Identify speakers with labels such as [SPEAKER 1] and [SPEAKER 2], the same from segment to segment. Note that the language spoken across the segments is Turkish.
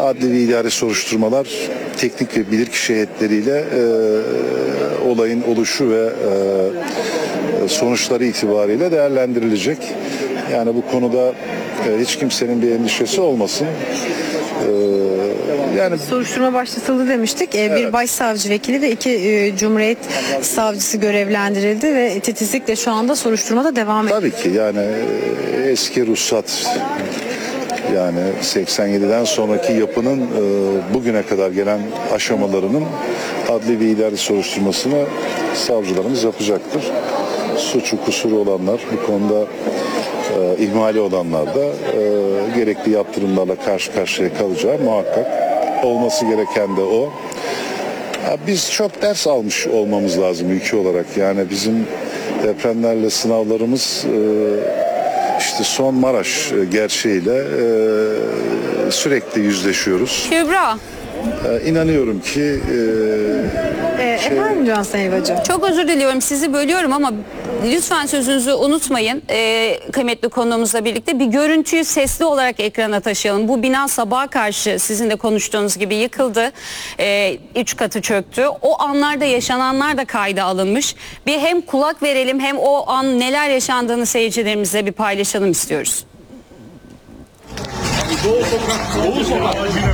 [SPEAKER 1] adli ve idari soruşturmalar teknik ve bilirkişi heyetleriyle olayın oluşu ve sonuçları itibariyle değerlendirilecek. Yani bu konuda hiç kimsenin bir endişesi olmasın.
[SPEAKER 2] Yani soruşturma başlatıldı demiştik.
[SPEAKER 1] Evet.
[SPEAKER 2] Bir başsavcı vekili ve 2 Cumhuriyet savcısı görevlendirildi ve titizlikle şu anda soruşturmada devam ediyor.
[SPEAKER 1] Tabii ki yani eski ruhsat, yani 87'den sonraki yapının bugüne kadar gelen aşamalarının adli ve idari soruşturmasını savcılarımız yapacaktır. Suçu kusuru olanlar, bu konuda ihmali olanlar da gerekli yaptırımlarla karşı karşıya kalacağı muhakkak. Olması gereken de o. Biz çok ders almış olmamız lazım ülke olarak. Yani bizim depremlerle sınavlarımız işte son Maraş gerçeğiyle sürekli yüzleşiyoruz.
[SPEAKER 3] Kübra.
[SPEAKER 1] İnanıyorum ki
[SPEAKER 2] Efendim Cansu Helvacı.
[SPEAKER 3] Çok özür diliyorum, sizi bölüyorum ama lütfen sözünüzü unutmayın. Kıymetli konuğumuzla birlikte bir görüntüyü sesli olarak ekrana taşıyalım. Bu bina sabaha karşı sizin de konuştuğunuz gibi yıkıldı. 3 katı çöktü. O anlarda yaşananlar da kayda alınmış. Bir hem kulak verelim hem o an neler yaşandığını seyircilerimizle bir paylaşalım istiyoruz.
[SPEAKER 4] Doğu sokak.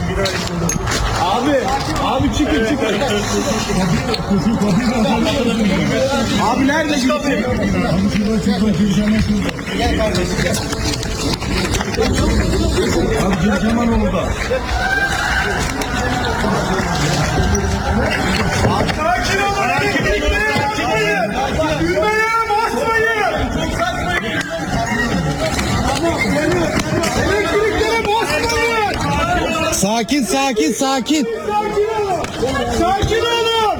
[SPEAKER 4] Abi çıkın. Abi nerede gitti? Gel kardeşim gel. Abi Gürceman orada. Sakin olun. Gülmeye basmayın. Elektriklere basmayın.
[SPEAKER 5] Sakin.
[SPEAKER 4] Sakin olun. Sakin olun.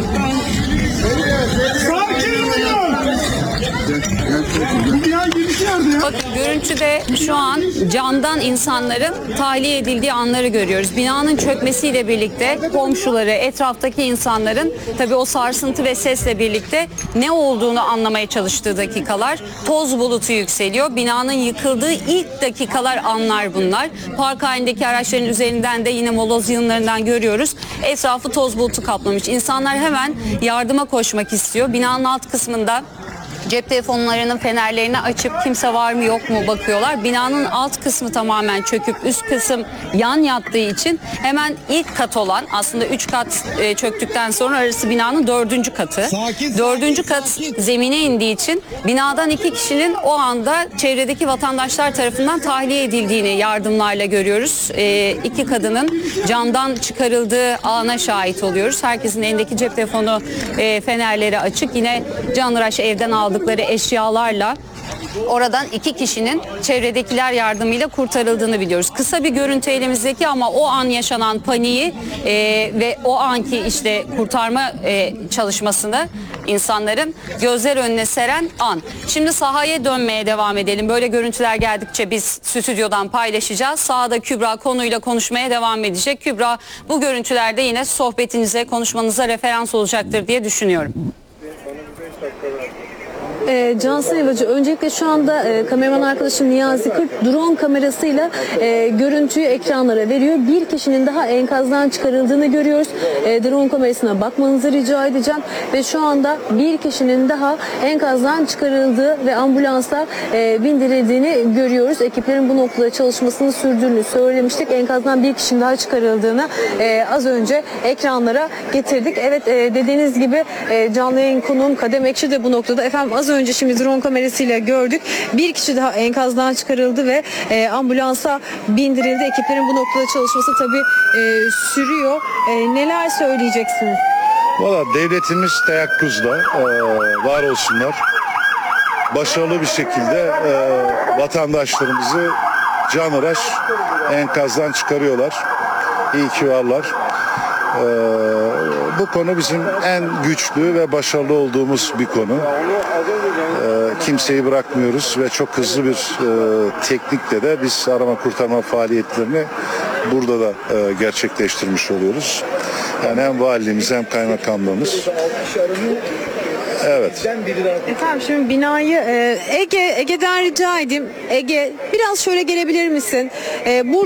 [SPEAKER 4] Bu bina girişi nerede ya?
[SPEAKER 3] Bakın görüntüde şu an camdan insanların tahliye edildiği anları görüyoruz. Binanın çökmesiyle birlikte komşuları, etraftaki insanların tabii o sarsıntı ve sesle birlikte ne olduğunu anlamaya çalıştığı dakikalar. Toz bulutu yükseliyor. Binanın yıkıldığı ilk dakikalar, anlar bunlar. Park halindeki araçların üzerinden de yine moloz yığınlarından görüyoruz. Etrafı toz bulutu kaplamış. İnsanlar hemen yardıma koşmak istiyor. Binanın alt kısmında cep telefonlarının fenerlerini açıp kimse var mı yok mu bakıyorlar. Binanın alt kısmı tamamen çöküp üst kısım yan yattığı için hemen ilk kat olan, aslında 3 kat çöktükten sonra arası binanın 4. katı.
[SPEAKER 5] Sakin,
[SPEAKER 3] 4. kat
[SPEAKER 5] sakin.
[SPEAKER 3] zemine indiği için binadan 2 kişinin o anda çevredeki vatandaşlar tarafından tahliye edildiğini yardımlarla görüyoruz. 2 kadının camdan çıkarıldığı ana şahit oluyoruz. Herkesin elindeki cep telefonu fenerleri açık. Yine canhıraş evden aldıkları eşyalarla oradan 2 kişinin çevredekiler yardımıyla kurtarıldığını biliyoruz. Kısa bir görüntü elimizdeki ama o an yaşanan paniği ve o anki işte kurtarma çalışmasını insanların gözler önüne seren an. Şimdi sahaya dönmeye devam edelim. Böyle görüntüler geldikçe biz stüdyodan paylaşacağız. Sahada Kübra konuyla konuşmaya devam edecek. Kübra, bu görüntülerde yine sohbetinize, konuşmanıza referans olacaktır diye düşünüyorum.
[SPEAKER 2] Cansu Helvacı, öncelikle şu anda kameraman arkadaşım Niyazi Kırk drone kamerasıyla görüntüyü ekranlara veriyor. Bir kişinin daha enkazdan çıkarıldığını görüyoruz. Drone kamerasına bakmanızı rica edeceğim ve şu anda bir kişinin daha enkazdan çıkarıldığı ve ambulansa bindirildiğini görüyoruz. Ekiplerin bu noktada çalışmasını sürdüğünü söylemiştik. Enkazdan bir kişinin daha çıkarıldığını az önce ekranlara getirdik. Evet, dediğiniz gibi canlı yayın konuğum Kadem Ekşi de bu noktada. Efendim, az önce şimdi drone kamerasıyla gördük. Bir kişi daha enkazdan çıkarıldı ve ambulansa bindirildi. Ekiplerin bu noktada çalışması tabii sürüyor. Neler söyleyeceksiniz?
[SPEAKER 1] valla devletimiz teyakkuzda var olsunlar. Başarılı bir şekilde vatandaşlarımızı canhıraş enkazdan çıkarıyorlar. İyi ki varlar. Bu konu bizim en güçlü ve başarılı olduğumuz bir konu. Kimseyi bırakmıyoruz ve çok hızlı bir teknikle de biz arama kurtarma faaliyetlerini burada da gerçekleştirmiş oluyoruz. Yani hem valiliğimiz hem kaymakamlığımız. Evet.
[SPEAKER 2] Efendim, şimdi binayı Ege'den rica edeyim. Ege, biraz şöyle gelebilir misin?